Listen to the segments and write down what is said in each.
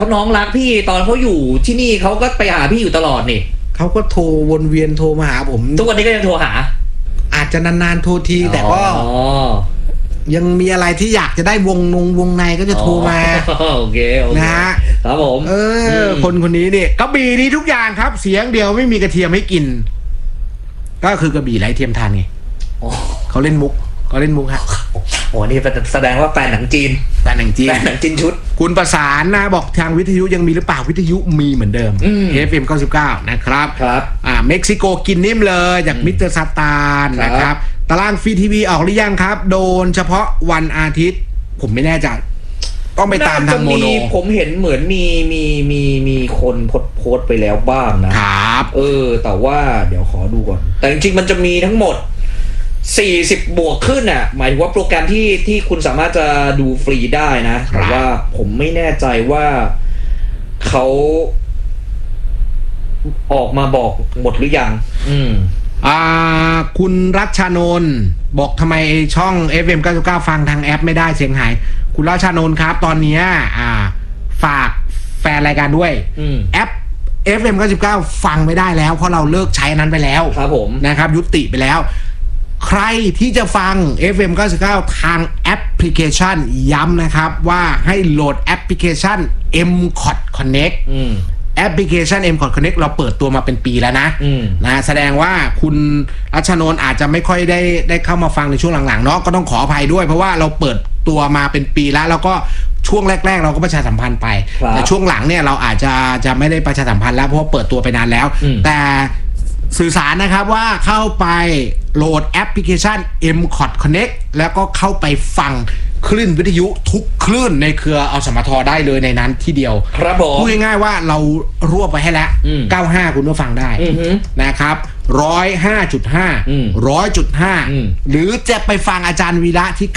เขาน้องรักพี่ตอนเขาอยู่ที่นี่เขาก็ไปหาพี่อยู่ตลอดนี่เขาก็โทรวนเวียนโทรมาหาผมทุกวันนี้ก็ยังโทรหาอาจจะนานๆโทรทีแต่ก็ยังมีอะไรที่อยากจะได้วงในก็จะโทรมาโอเคนะฮะครับผมคนนี้เนี่ยกระบี่ดีทุกอย่างครับเสียงเดียวไม่มีกระเทียมให้กินก็คือกระบี่ไร้เทียมทานไงเขาเล่นมุกฮะโอ้นี่แสดงว่าแฟนหนังจีนชุดคุณประสานนะบอกทางวิทยุยังมีหรือเปล่าวิทยุมีเหมือนเดิม FM 99นะครับเม็กซิโกกินนิ่มเลยจากมิสเตอร์ซาตานนะครับตารางฟรีทีวีออกหรือยังครับโดนเฉพาะวันอาทิตย์ผมไม่แน่ใจต้องไปตามทางโมโนผมเห็นเหมือนมีคนโพสต์ไปแล้วบ้างนะครับแต่ว่าเดี๋ยวขอดูก่อนแต่จริงๆมันจะมีทั้งหมด40บวกขึ้นหมายถึงว่าโปรแกรมที่คุณสามารถจะดูฟรีได้นะแต่ว่าผมไม่แน่ใจว่าเขาออกมาบอกหมดหรือยังคุณรัชชานนท์บอกทำไมช่อง FM 99ฟังทางแอปไม่ได้เสียงหายคุณรัชชานนท์ครับตอนนี้ฝากแฟนรายการด้วยแอป FM 99ฟังไม่ได้แล้วเพราะเราเลิกใช้นั้นไปแล้วครับผมนะครับยุติไปแล้วใครที่จะฟัง FM 99ทางแอปพลิเคชันย้ำนะครับว่าให้โหลดแอปพลิเคชัน M-Cod Connect แอปพลิเคชัน M-Cod Connect เราเปิดตัวมาเป็นปีแล้วนะแสดงว่าคุณรัชนนท์อาจจะไม่ค่อยได้เข้ามาฟังในช่วงหลังๆเนาะก็ต้องขออภัยด้วยเพราะว่าเราเปิดตัวมาเป็นปีแล้วก็ช่วงแรกๆเราก็ประชาสัมพันธ์ไปแต่ช่วงหลังเนี่ยเราอาจจะไม่ได้ประชาสัมพันธ์แล้วเพราะว่าเปิดตัวไปนานแล้วแต่สื่อสารนะครับว่าเข้าไปโหลดแอปพลิเคชัน M-Cod Connect แล้วก็เข้าไปฟังคลื่นวิทยุทุกคลื่นในเครืออสมทได้เลยในนั้นที่เดียวครับผมพูดง่ายๆว่าเรารวบไปให้แล้ว95คุณก็ฟังได้นะครับ105.5 100.5หรือจะไปฟังอาจารย์วีระที่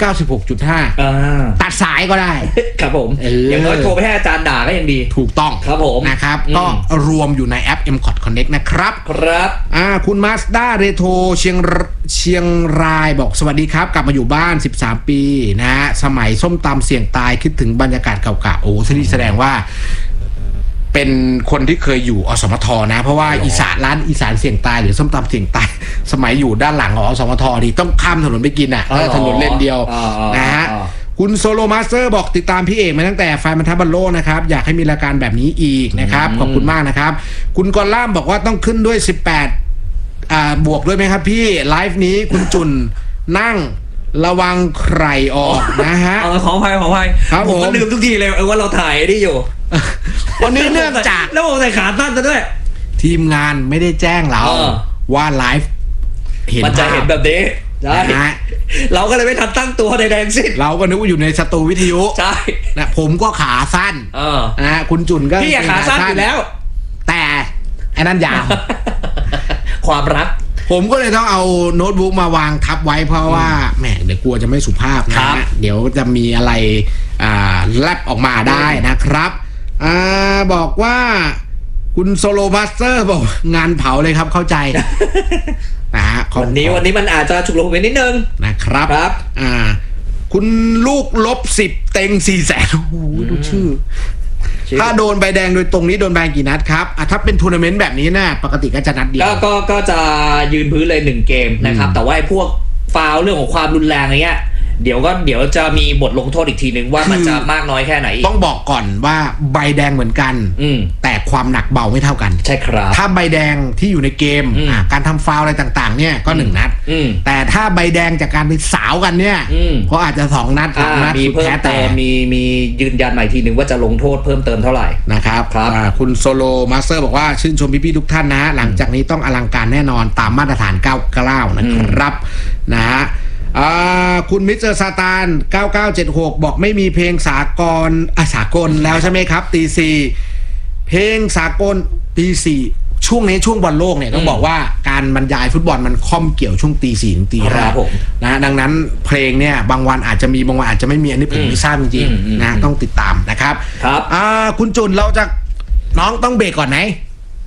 96.5 ตัดสายก็ได้ครับผมอย่างน้อยโทรไปให้อาจารย์ด่าก็ยังดีถูกต้องครับผมนะครับก็รวมอยู่ในแอป M-Cod Connect นะครับครับคุณมาสด้าเรโทรเชียงรายบอกสวัสดีครับกลับมาอยู่บ้าน13ปีนะฮะสมัยส้มตำเสี่ยงตายคิดถึงบรรยากาศเก่าๆโอ้แสดงว่าเป็นคนที่เคยอยู่อสมทนะเพราะว่าร้านอีสานเสี่ยงตายหรือส้มตำเสี่ยงตายสมัยอยู่ด้านหลังของอสมทนี่ต้องข้ามถนนไปกินถนนเลนเดียวนะฮะคุณโซโลมาสเตอร์บอกติดตามพี่เอกมาตั้งแต่ไฟมันทับบอลโลกนะครับอยากให้มีรายการแบบนี้อีกนะครับขอบคุณมากนะครับคุณกอล่ามบอกว่าต้องขึ้นด้วย18บวกด้วยไหมครับพี่ไลฟ์นี้คุณจุนนั่งระวังใครออกนะฮะขออภัยผมก็ลืมทุกทีเลยว่าเราถ่ายนี่อยู่วันนี้เนื่องจากแล้วผมใส่ขาสั้นซะด้วยทีมงานไม่ได้แจ้งเราว่าไลฟ์มันจะเห็นแบบนี้ใช่เราก็เลยไม่ทันตั้งตัวใดๆสิ้นเราก็นึกว่าอยู่ในสตูวิทยุใช่นะผมก็ขาสั้นนะคุณจุนก็พี่ขาสั้นอยู่แล้วแต่ไอ้นั่นยาวความรักผมก็เลยต้องเอาโน้ตบุ๊กมาวางทับไว้เพราะว่าแหมเดี๋ยวกลัวจะไม่สุภาพนะเดี๋ยวจะมีอะไรแลบออกมาได้นะครับบอกว่าคุณโซโลมาสเตอร์บอกงานเผาเลยครับเข้าใจวันนี้มันอาจจะฉุกละหุกไปนิดนึงนะครับคุณลูก-10เต็ง400,000โอ้โหดูชื่อถ้าโดนใบแดงโดยตรงนี้โดนใบกี่นัดครับถ้าเป็นทัวร์นาเมนต์แบบนี้นะปกติก็จะนัดเดียวก็จะยืนพื้นเลย1เกมนะครับแต่ว่าพวกฟาวล์เรื่องของความรุนแรงอะไรเงี้ยเดี๋ยวจะมีบทลงโทษอีกทีนึงว่ามันจะมากน้อยแค่ไหนต้องบอกก่อนว่าใบแดงเหมือนกันแต่ความหนักเบาไม่เท่ากันใช่ครับถ้าใบแดงที่อยู่ในเกมการทำฟาวล์อะไรต่างๆเนี่ยก็1นัดแต่ถ้าใบแดงจากการไปสาวกันเนี่ยก็อาจจะ2นัด3นัดมีเพิ่มแต่มียืนยันใหม่ทีนึงว่าจะลงโทษเพิ่มเติมเท่าไหร่นะครับคุณโซโลมาสเตอร์บอกว่าชื่นชมพี่ๆทุกท่านนะหลังจากนี้ต้องอลังการแน่นอนตามมาตรฐาน99นะครับนะฮะคุณมิสเตอร์ซาตาน9976บอกไม่มีเพลงสากลแล้วใช่ไหมครับตี4เพลงสากลตี4ช่วงนี้ช่วงบอลโลกเนี่ยต้องบอกว่าการบรรยายฟุตบอลมันค่อมเกี่ยวช่วงตี4ถึงตี5นะดังนั้นเพลงเนี่ยบางวันอาจจะมีบางวันอาจจะไม่มีอันนี้ผมไม่ทราบจริงๆนะต้องติดตามนะครับคุณจุนเราจะน้องต้องเบรกก่อนไหม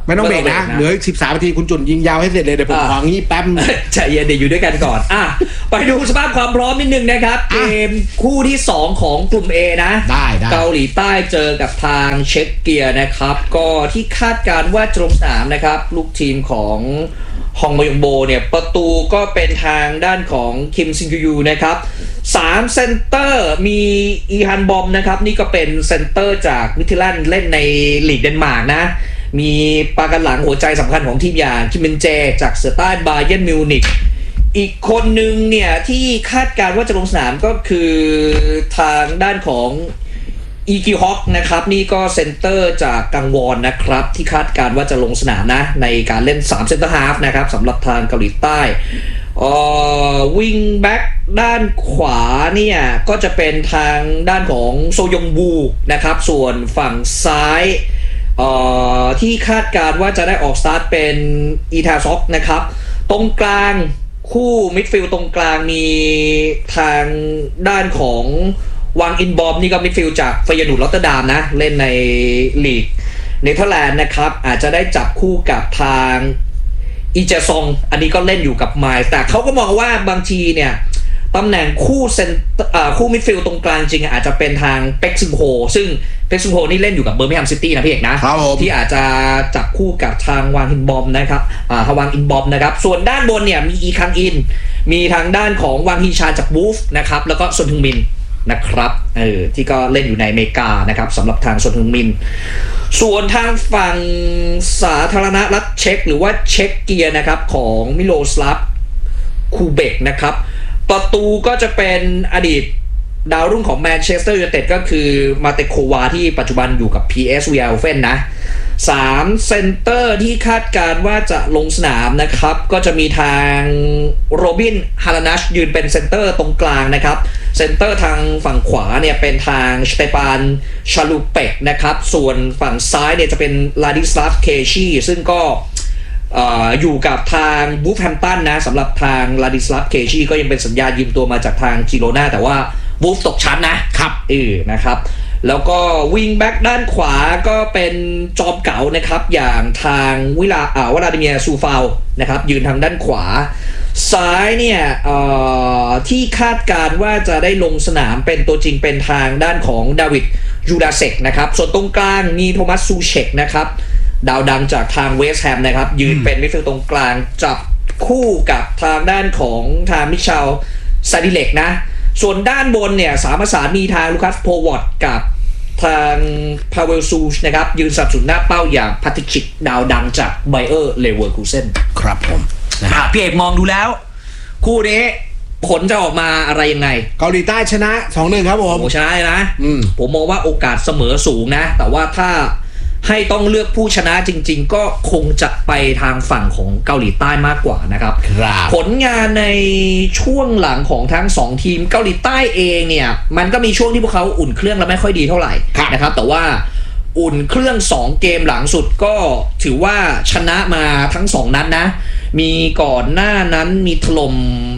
ไม่ต้องเบรกนะเหลือ13 นาทีคุณจุนยิงยาวให้เสร็จเลยเดี๋ยวผมของี้แป๊บใจเย็นเดี๋ยวอยู่ด้วยกันก่อนไปดูสภาพความพร้อมนิดนึงนะครับเกมคู่ที่2ของกลุ่ม A นะเกาหลีใต้เจอกับทางเช็กเกียนะครับก็ที่คาดการว่าจะลงสนามนะครับลูกทีมของฮองมยงโบเนี่ยประตูก็เป็นทางด้านของคิมซิงกยูนะครับ3เซนเตอร์มีอีฮันบอมนะครับนี่ก็เป็นเซนเตอร์จากมิทิลันเล่นในลีกเดนมาร์กนะมีปากันหลังหัวใจสำคัญของทีมอย่างคิมเบนเจจากเสือใต้บาเยิร์นมิวนิกอีกคนหนึ่งเนี่ยที่คาดการว่าจะลงสนามก็คือทางด้านของอีกิฮอกนะครับนี่ก็เซนเตอร์จากกังวอนนะครับที่คาดการว่าจะลงสนามนะในการเล่น3เซนเตอร์ฮาล์ฟนะครับสำหรับทางเกาหลีใต้วิงแบ็กด้านขวาเนี่ยก็จะเป็นทางด้านของโซยงบูนะครับส่วนฝั่งซ้ายที่คาดการว่าจะได้ออกสตาร์ทเป็นอีทาซ็อกนะครับตรงกลางคู่มิดฟิลด์ตรงกลางมีทางด้านของวางอินบอมนี่ก็มิดฟิลด์จากเฟยนูดรอตเตอร์ดามนะเล่นในลีกเนเธอร์แลนด์นะครับอาจจะได้จับคู่กับทางอีเจซองอันนี้ก็เล่นอยู่กับไมล์แต่เขาก็มองว่าบางทีเนี่ยตำแหน่งคู่มิดฟิลด์ตรงกลางจริงอาจจะเป็นทางเป็กซึงโฮซึ่งเป็กซึงโฮนี่เล่นอยู่กับเบอร์มิงแฮมซิตี้นะพี่เอกนะที่อาจจะจับคู่กับทางวางอินบอมนะครับวางอินบอมนะครับส่วนด้านบนเนี่ยมีอีคังอินมีทางด้านของวางฮีชาจากบูฟนะครับแล้วก็ซนฮึงมินนะครับที่ก็เล่นอยู่ในอเมริกานะครับสำหรับทางซนฮึงมินส่วนทางฝั่งสาธารณรัฐเช็กหรือว่าเช็กเกียนะครับของมิโลสลาฟคูเบกนะครับประตูก็จะเป็นอดีตดาวรุ่งของแมนเชสเตอร์ยูไนเต็ดก็คือมาเตโควาที่ปัจจุบันอยู่กับ PSV Eindhoven นะ3เซนเตอร์ที่คาดการว่าจะลงสนามนะครับก็จะมีทางโรบินฮารานัชยืนเป็นเซนเตอร์ตรงกลางนะครับเซนเตอร์ทางฝั่งขวาเนี่ยเป็นทางสเตปานชาลูเปกนะครับส่วนฝั่งซ้ายเนี่ยจะเป็นลาดิสลาฟเคชีซึ่งก็อยู่กับทางบูฟแฮมตันนะสำหรับทางลาดิสลาฟเคชีก็ยังเป็นสัญญายืมตัวมาจากทางจิโรนาแต่ว่าบูฟตกชั้นนะครับนะครับแล้วก็วิงแบ็กด้านขวาก็เป็นจอมเก๋านะครับอย่างทางวลาดิเมียร์ซูฟาวนะครับยืนทางด้านขวาซ้ายเนี่ยที่คาดการว่าจะได้ลงสนามเป็นตัวจริงเป็นทางด้านของดาวิดยูดาเซกนะครับส่วนตรงกลางมีโทมัสซูเชกนะครับดาวดังจากทางเวสต์แฮมนะครับยืนเป็นมิดฟิลด์ตรงกลางจับคู่กับทางด้านของทางมิเชลซาดิเล็กนะส่วนด้านบนเนี่ยสามประสานมีทางลูคัสโพวอตกับทางพาเวลซูชนะครับยืนสับสนหน้าเป้าอย่างพัติชิกดาวดังจากไบเออร์เลเวอร์คูเซนครับผมพี่เอกมองดูแล้วคู่นี้ผลจะออกมาอะไรยังไงเกาหลีใต้ชนะ 2-1 ครับผมชนะนะผมมองว่าโอกาสเสมอสูงนะแต่ว่าถ้าให้ต้องเลือกผู้ชนะจริงๆก็คงจะไปทางฝั่งของเกาหลีใต้มากกว่านะครับผลงานในช่วงหลังของทั้ง2ทีมเกาหลีใต้เองเนี่ยมันก็มีช่วงที่พวกเขาอุ่นเครื่องแล้วไม่ค่อยดีเท่าไหร่นะครับแต่ว่าอุ่นเครื่อง2เกมหลังสุดก็ถือว่าชนะมาทั้ง2นัดนะมีก่อนหน้านั้นมีถล่ม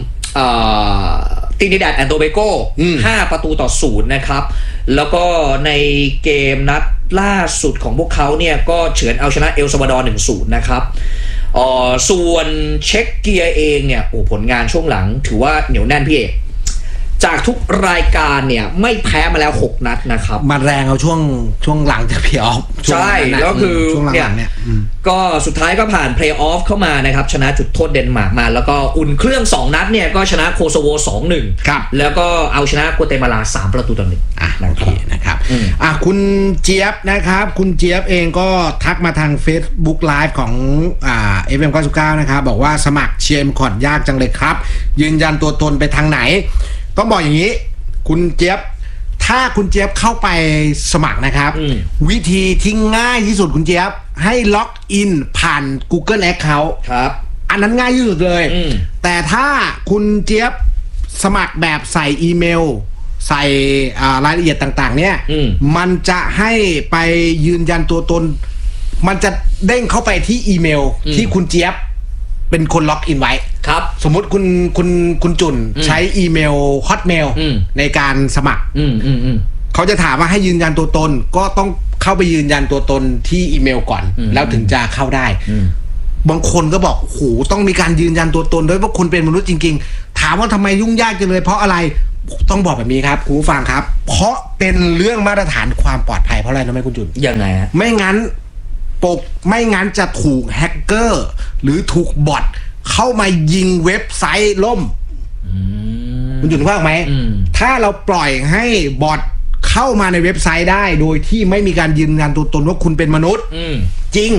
ตินิดัดแอนโตเบโก5-0นะครับแล้วก็ในเกมนัดล่าสุดของพวกเขาเนี่ยก็เฉือนเอาชนะเอลซัลวาดอร์ 1-0 นะครับส่วนเช็กเกียเองเนี่ยผลงานช่วงหลังถือว่าเหนียวแน่นพี่เอกจากทุกรายการเนี่ยไม่แพ้มาแล้ว6นัดนะครับมาแรงเอาช่วงหลังจากเพลย์ออฟใช่แล้วคือช่วงหลังเนี่ยก็สุดท้ายก็ผ่านเพลย์ออฟเข้ามานะครับชนะจุดโทษเดนมาร์กมาแล้วก็อุ่นเครื่อง2นัดเนี่ยก็ชนะโคโซโว 2-1 ครับแล้วก็เอาชนะกัวเตมาลา 3-1 โอเคนะครับคุณเจี๊ยบนะครับคุณเจี๊ยบเองก็ทักมาทาง Facebook Live ของFM99 นะครับบอกว่าสมัครเชียร์คอร์ดยากจังเลยครับยืนยันตัวตนไปทางไหนต้องบอกอย่างนี้คุณเจี๊ยบถ้าคุณเจี๊ยบเข้าไปสมัครนะครับวิธีที่ง่ายที่สุดคุณเจี๊ยบให้ล็อกอินผ่าน Google Account ครับอันนั้นง่ายที่สุดเลยแต่ถ้าคุณเจี๊ยบสมัครแบบใส่อีเมลใส่รายละเอียดต่างๆเนี่ยมันจะให้ไปยืนยันตัวตนมันจะเด้งเข้าไปที่อีเมลที่คุณเจี๊ยบเป็นคนล็อกอินไว้ครับสมมุติคุณจุนใช้อีเมล Hotmail ในการสมัครเขาจะถามว่าให้ยืนยันตัวตนก็ต้องเข้าไปยืนยันตัวตนที่อีเมลก่อนแล้วถึงจะเข้าได้บางคนก็บอกโหต้องมีการยืนยันตัวตนด้วยว่าคุณเป็นมนุษย์จริงๆถามว่าทำไมยุ่งยากจังเลยเพราะอะไรต้องบอกแบบนี้ครับคุณผู้ฟังครับเพราะเป็นเรื่องมาตรฐานความปลอดภัยเพราะอะไรนะคุณจุนยังไงฮะไม่งั้นจะถูกแฮกเกอร์หรือถูกบอทเข้ามายิงเว็บไซต์ล่มคุณจุนว่าไหมถ้าเราปล่อยให้บอทเข้ามาในเว็บไซต์ได้โดยที่ไม่มีการยืนยันตัวตนว่าคุณเป็นมนุษย์จริง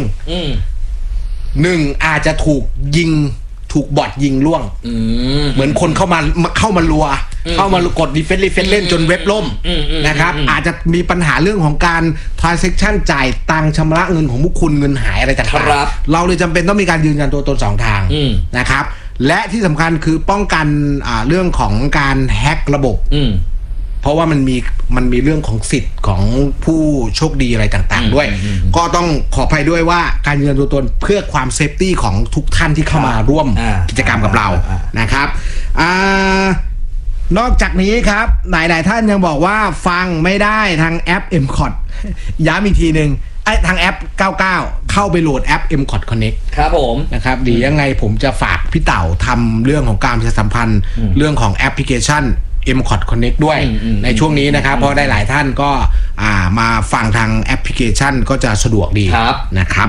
อาจจะถูกบอทยิงล่วงเหมือนคนเข้ามาลัวเข้ามากดดีเฟนเล่นจนเว็บล่มนะครับอาจจะมีปัญหาเรื่องของการ transaction จ่ายตังค์ชำระเงินของพวกคุณเงินหายอะไรต่างๆเราเลยจำเป็นต้องมีการยืนยันตัวตน2ทางนะครับและที่สำคัญคือป้องกันเรื่องของการแฮ็กระบบเพราะว่ามันมีเรื่องของสิทธิ์ของผู้โชคดีอะไรต่างๆด้วยก็ต้องขออภัยด้วยว่าการยืนยันตัวตนเพื่อความเซฟตี้ของทุกท่านที่เข้ามาร่วมกิจกรรมกับเรานะครับนอกจากนี้ครับหลายๆท่านยังบอกว่าฟังไม่ได้ทางแอป MCOT ย้ำอีกทีหนึ่งทางแอป99เข้าไปโหลดแอป MCOT Connect ครับผมนะครับดียังไงผมจะฝากพี่เต่าทำเรื่องของการประชาสัมพันธ์เรื่องของแอปพลิเคชันMCOT Connect ด้วยในช่วงนี้นะครับเพราะได้หลายท่านก็มาฟังทางแอปพลิเคชันก็จะสะดวกดีนะครับ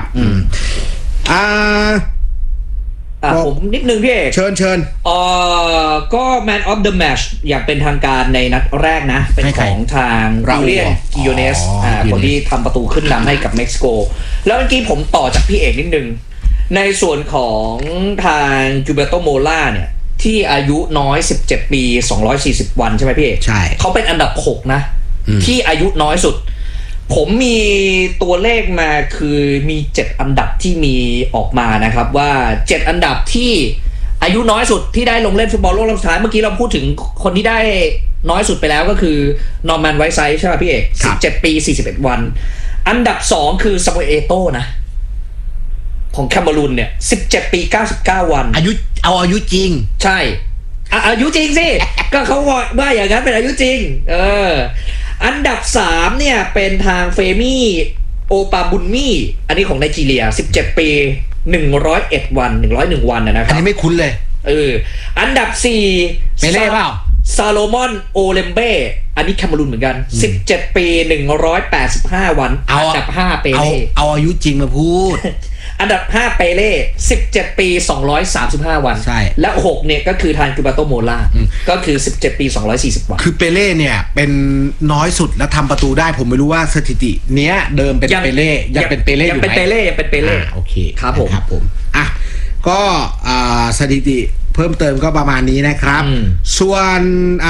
ผมนิดนึงพี่เอกเชิญก็ Man of the Match อย่างเป็นทางการในนัดแรกนะเป็นของทางยูเลียนกิโยเนสคนที่ทำประตูขึ้นนำให้กับเม็กซิโกแล้วเมื่อกี้ผมต่อจากพี่เอกนิดนึงในส่วนของทางจูเบโตโมล่าเนี่ยที่อายุน้อย17ปี240วันใช่ไหมพี่เอกใช่เขาเป็นอันดับ6นะที่อายุน้อยสุดผมมีตัวเลขมาคือมี7อันดับที่มีออกมานะครับว่า7อันดับที่อายุน้อยสุดที่ได้ลงเล่นฟุตบอลโลกรอบสุดท้ายเมื่อกี้เราพูดถึงคนที่ได้น้อยสุดไปแล้วก็คือนอร์แมนไวท์ไซด์ใช่ไหมพี่เอก17ปี41วันอันดับ2คือซามูเอล เอโต้นะของแคเมรูนเนี่ย17ปี99วันอายุจริงใช่อายุจริงสิ ก็เขาว่าอย่างนั้นเป็นอายุจริงอันดับ3เนี่ยเป็นทางเฟมี่โอปาบุนมี่อันนี้ของไนจีเรีย17ปี101วัน101วันนะครับอันนี้ไม่คุ้นเลยอันดับ4 เปเล่เปล่าซาโลมอนโอเลมเบ้อันนี้แคเมรูนเหมือนกัน17ปี185วันอันดับ5เปเล่เอาอายุจริงมาพูดอันดับ5เปเล่17ปี235วันใช่และ6เนี่ยก็คือทางกิบาโตโมล่าก็คือ17ปี240วันคือเปเล่เนี่ยเป็นน้อยสุดและทำประตูได้ผมไม่รู้ว่าสถิติเนี้ยเดิมเป็นเปเล่ยังเป็นเปเล่อยู่ไหมยังเป็นเปเล่โอเคครับผมก็สถิติเพิ่มเติมก็ประมาณนี้นะครับส่วน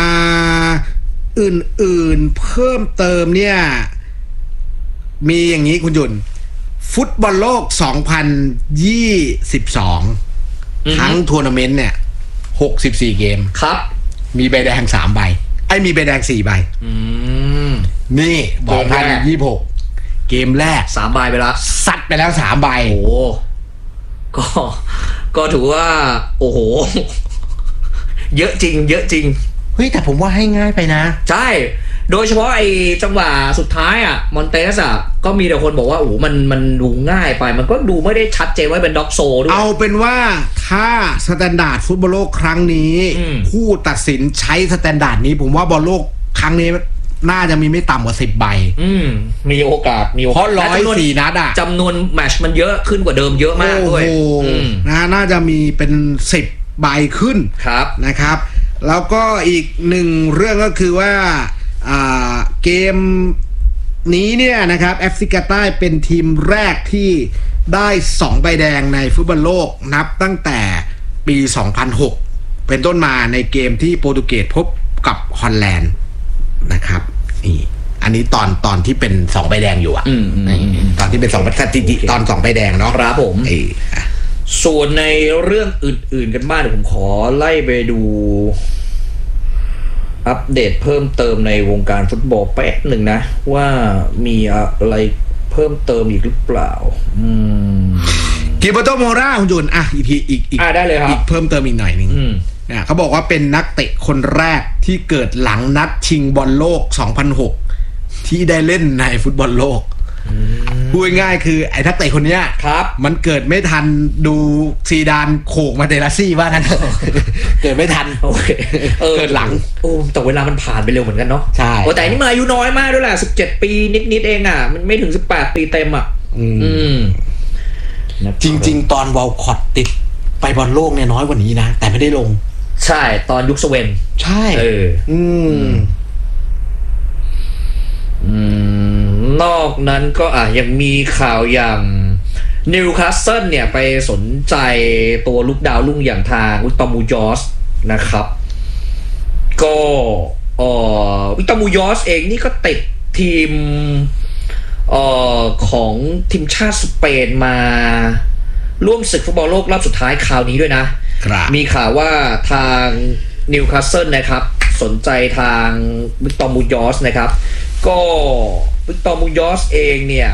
อื่นๆเพิ่มเติมเนี่ยมีอย่างนี้คุณจุนฟุตบอลโลก2022ทั้งทัวร์นาเมนต์เนี่ย64เกมครับมีใบแดง3ใบมีใบแดง4ใบนี่2026เกมแรก 3ใบไปแล้วซัดไปแล้ว3ใบโอ้ก็ถือว่าโอ้โหเยอะจริงเฮ้ยแต่ผมว่าให้ง่ายไปนะใช่โดยเฉพาะไอ้จังหวะสุดท้ายมอนเตสก็มีแต่คนบอกว่าโอ้มันดูง่ายไปมันก็ดูไม่ได้ชัดเจนว่าเป็นด็อกโซด้วยเอาเป็นว่าถ้าสแตนดาร์ดฟุตบอลโลกครั้งนี้ผู้ตัดสินใช้สแตนดาร์ดนี้ผมว่าบอลโลกครั้งนี้น่าจะมีไม่ต่ำกว่า10ใบมีโอกาสเพราะ104นัดจำนวนแมตช์มันเยอะขึ้นกว่าเดิมเยอะมากด้วยน่าจะมีเป็น10ใบขึ้นครับนะครับแล้วก็อีกหนึ่งเรื่องก็คือว่าเกมนี้เนี่ยนะครับแอฟริกาใต้เป็นทีมแรกที่ได้2ใบแดงในฟุตบอลโลกนับตั้งแต่ปี2006เป็นต้นมาในเกมที่โปรตุเกสพบกับฮอลแลนด์นะครับนี่อันนี้ตอนที่เป็น2ใบแดงอยู่ตอนที่เป็น2สถิติตอน2ใบแดงเนาะครับผมส่วนในเรื่องอื่นๆกันบ้างเดี๋ยวผมขอไล่ไปดูอัปเดตเพิ่มเติมในวงการฟุตบอลแป๊บหนึ่งนะว่ามีอะไรเพิ่มเติมอีกหรือเปล่ากิบาโตโมราคุณจุนอีกได้เลยครับอีกเพิ่มเติมอีกหน่อยนึงเนี่ยเขาบอกว่าเป็นนักเตะคนแรกที่เกิดหลังนัดชิงบอลโลก2006ที่ได้เล่นในฟุตบอลโลกพูดง่ายๆคือไอ้ทักเตะคนเนี้ยครับมันเกิดไม่ทันดูซีดานโขกมาเตลัสซี่ว่ากัน เกิดไม่ทันโอเคเกิดหลังโอ้แต่เวลามันผ่านไปเร็วเหมือนกันเนาะใช่แต่นี่มาอายุน้อยมากด้วยแหละ17 ปีนิดๆเองอ่ะมันไม่ถึง18 ปีเต็มอ่ะจริงๆตอนวอลคอตติดไปบอลโลกเนี่ยน้อยกว่านี้นะแต่ไม่ได้ลงใช่ตอนยุคสเวนใช่นอกนั้นก็ยังมีข่าวอย่างนิวคาสเซิลเนี่ยไปสนใจตัวลูกดาวรุ่งอย่างทางวิกตอร์มูยอสนะครับก็วิกตอร์มูยอสเองนี่ก็ติดทีมของทีมชาติสเปนมาร่วมศึกฟุตบอลโลกรอบสุดท้ายคราวนี้ด้วยนะมีข่าวว่าทางนิวคาสเซิลนะครับสนใจทางวิกตอร์มูยอสนะครับก็วิกตอร์มูยอสเองเนี่ย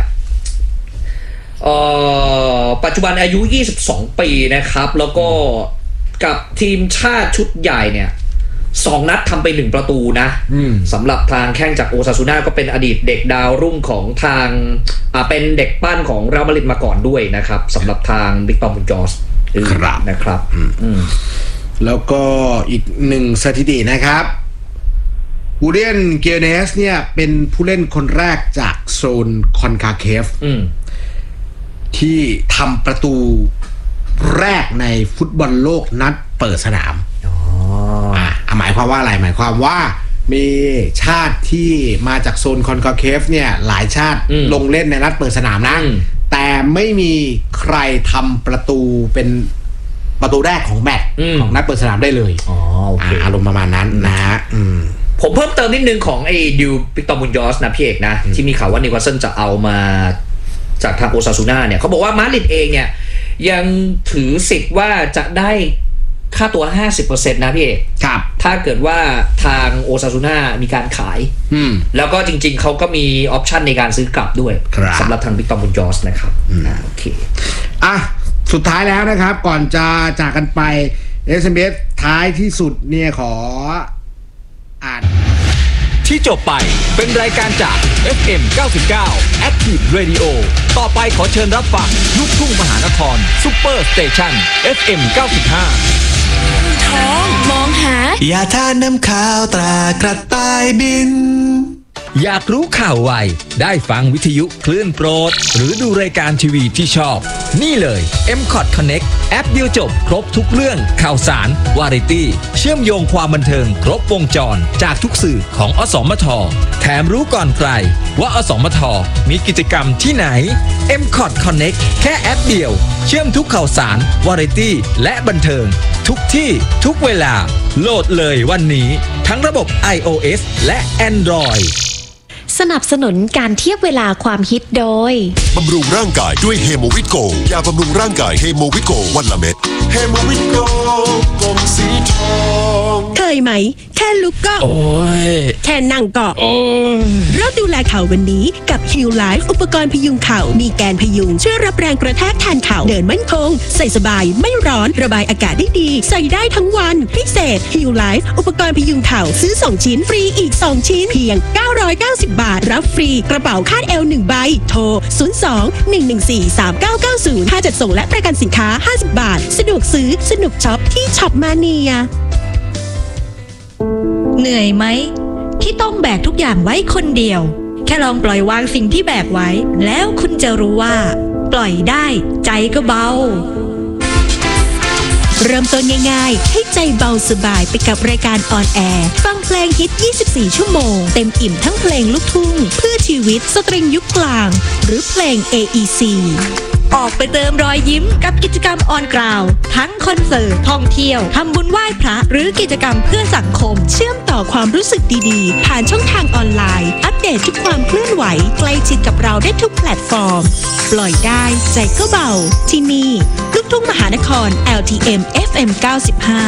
ปัจจุบันอายุ22 ปีนะครับแล้วก็กับทีมชาติชุดใหญ่เนี่ย2 นัดทำไป1 ประตูนะสำหรับทางแข้งจากโอซาซูน่าก็เป็นอดีตเด็กดาวรุ่งของทางเป็นเด็กปั้นของเรอัลมาดริดมาก่อนด้วยนะครับสำหรับทางวิกตอร์มูยอสนะครับแล้วก็อีก1สถิตินะครับอูเลียนเกเนสเนี่ยเป็นผู้เล่นคนแรกจากโซนคอนคาเคฟที่ทำประตูแรกในฟุตบอลโลกนัดเปิดสนามหมายความว่าอะไรหมายความว่ามีชาติที่มาจากโซนคอนคาเคฟเนี่ยหลายชาติลงเล่นในนัดเปิดสนามนะแต่ไม่มีใครทำประตูเป็นประตูแรกของแมตช์ของนัดเปิดสนามได้เลยอารมณ์ประมาณนั้นนะฮะผมเพิ่มเติมนิดนึงของไอ้ดิววิกตอร์มูยอสนะพี่เอกนะที่มีข่าวว่านิวคาสเซิลจะเอามาจากทางโอซาซูน่าเนี่ยเขาบอกว่ามาดริดเองเนี่ยยังถือสิทธิ์ว่าจะได้ค่าตัว 50% นะพี่เอกครับถ้าเกิดว่าทางโอซาซูน่ามีการขายแล้วก็จริงๆเขาก็มีออปชันในการซื้อกลับด้วยสำหรับทางวิกตอร์มูยอสนะครับโอเคสุดท้ายแล้วนะครับก่อนจะจากกันไป SMS ท้ายที่สุดเนี่ยขออ่านที่จบไปเป็นรายการจาก FM 99 Active Radio ต่อไปขอเชิญรับฟังลูกทุ่งมหานครซุปเปอร์สเตชัน FM 95 ท้องมองหายาทาน้ำข้าวตรากระต่ายบินอยากรู้ข่าวไวได้ฟังวิทยุคลื่นโปรดหรือดูรายการทีวีที่ชอบนี่เลย M-Cot Connect แอปเดียวจบครบทุกเรื่องข่าวสารวาไรตี้เชื่อมโยงความบันเทิงครบวงจรจากทุกสื่อของอสมทแถมรู้ก่อนใครว่าอสมทมีกิจกรรมที่ไหน M-Cot Connect แค่แอปเดียวเชื่อมทุกข่าวสารวาไรตี้และบันเทิงทุกที่ทุกเวลาโหลดเลยวันนี้ทั้งระบบ iOS และ Android สนับสนุนการเทียบเวลาความฮิตโดยบำรุงร่างกายด้วยเฮโมวิโกยาบำรุงร่างกายเฮโมวิโกวันละเม็ดเฮโมวิโกกลมสีทองเคยไหมแค่ลุกก็โอ้ยแค่นั่งก็โอ้ยเริ่มดูแลเข่าวันนี้กับ Heal Life อุปกรณ์พยุงเข่ามีแกนพยุงช่วยรับแรงกระแทกแทนเข่าเดินมั่นคงใส่สบายไม่ร้อนระบายอากาศได้ดีใส่ได้ทั้งวันพิเศษ Heal Life อุปกรณ์พยุงเข่าซื้อ2 ชิ้นฟรีอีก2 ชิ้นเพียง990 บาทรับฟรีกระเป๋าคาดเอว1ใบโทร02-114-3990ค่าจัดส่งและประกันสินค้า50 บาทสะดวกซื้อสนุกช็อปที่ช็อปมาเนียเหนื่อยไหมที่ต้องแบกทุกอย่างไว้คนเดียวแค่ลองปล่อยวางสิ่งที่แบกไว้แล้วคุณจะรู้ว่าปล่อยได้ใจก็เบาเริ่มต้นง่ายๆให้ใจเบาสบายไปกับรายการออนแอร์ฟังเพลงฮิต24 ชั่วโมงเต็มอิ่มทั้งเพลงลูกทุ่งเพื่อชีวิตสตริงยุคกลางหรือเพลง AEC ออกไปเติมรอยยิ้มกับกิจกรรมออนกราวทั้งคอนเสิร์ตท่องเที่ยวทำบุญไหว้พระหรือกิจกรรมเพื่อสังคมเชื่อมต่อความรู้สึกดีๆผ่านช่องทางออนไลน์อัปเดตทุกความเคลื่อนไหวใกล้ชิดกับเราได้ทุกแพลตฟอร์มปล่อยได้ใจก็เบาที่นี่ลูกทุ่งมหานคร LTM FM 95